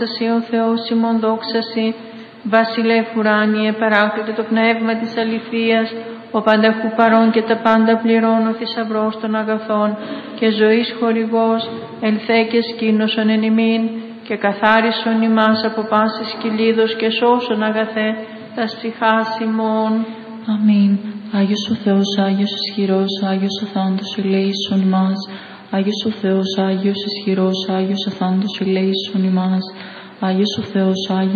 Εσύ ο Θεός ημών δόξασι, Βασιλεύ ουράνιε, παράκλητο το πνεύμα της αληθείας, ο πανταχού παρών και τα πάντα πληρών, ο θησαυρός των αγαθών και ζωής χορηγός, ελθέ και σκήνωσον εν ημίν και καθάρισον ημάς από πάσης κυλίδος και σώσον αγαθέ τας ψυχάς ημών. Αμήν. Άγιος ο Θεός, Άγιος ισχυρός, Άγιος αθάντος ελέησον ημάς. Άγιος ο Θεός, Άγιος ισχυρός, Άγιος αθάντος ελέησον ημάς. Άγιος ο Θεός, Άγιος